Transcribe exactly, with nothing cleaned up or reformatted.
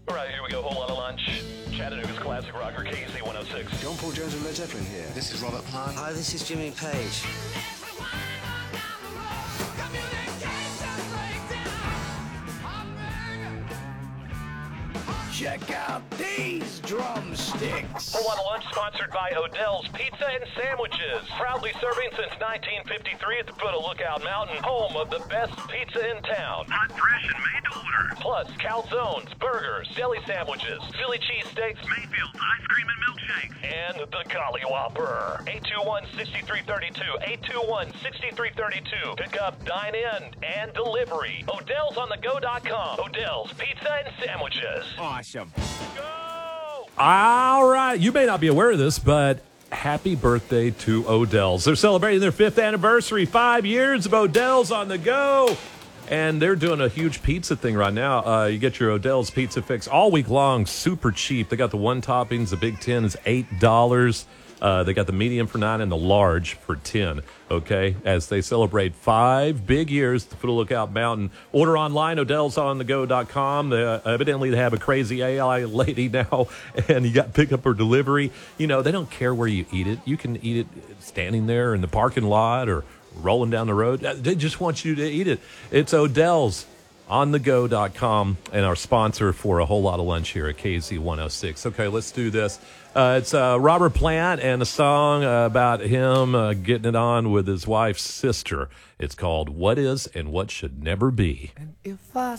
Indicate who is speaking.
Speaker 1: All right, here we go. Whole lot of lunch. Chattanooga's classic rocker, K Z one oh six.
Speaker 2: John Paul Jones and Led Zeppelin here.
Speaker 3: This is Robert Plant.
Speaker 4: Hi, this is Jimmy Page.
Speaker 2: Check out these drumsticks.
Speaker 1: Whole lot of lunch sponsored by Odell's Pizza and Sandwiches. Proudly serving since nineteen fifty-three at the foot of Lookout Mountain, home of the best pizza in town.
Speaker 5: Hot, fresh, and made to order.
Speaker 1: Plus, calzones, burgers, deli sandwiches, Philly cheesesteaks,
Speaker 5: Mayfield's ice cream and milkshakes.
Speaker 1: and the Golly Whopper. eight two one, six three three two. eight two one, six three three two. Pick up, dine in, and delivery. Odell's on the go dot com. Odell's Pizza and Sandwiches.
Speaker 2: Awesome.
Speaker 1: Go!
Speaker 6: All right. You may not be aware of this, but happy birthday to Odell's. They're celebrating their fifth anniversary, five years of Odell's on the go. And they're doing a huge pizza thing right now. Uh, you get your Odell's Pizza Fix all week long, super cheap. They got the one toppings, the Big Ten is eight dollars. Uh, they got the medium for nine and the large for ten. Okay, as they celebrate five big years at the foot of Lookout Mountain. Order online, Odell's on the go dot com. They, uh, evidently, they have a crazy A I lady now, and you got pickup or delivery. You know, they don't care where you eat it. You can eat it standing there in the parking lot or rolling down the road. They just want you to eat it. It's Odell's on the go dot com and our sponsor for a whole lot of lunch here at K Z one oh six. Okay, let's do this. Uh, it's uh, Robert Plant and a song uh, about him uh, getting it on with his wife's sister. It's called What Is and What Should Never Be.
Speaker 2: And if I